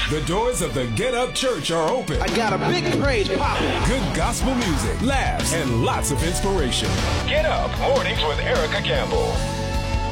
The doors of the Get Up Church are open. I got a big praise popping. Good gospel music, laughs, and lots of inspiration. Get Up Mornings with Erica Campbell.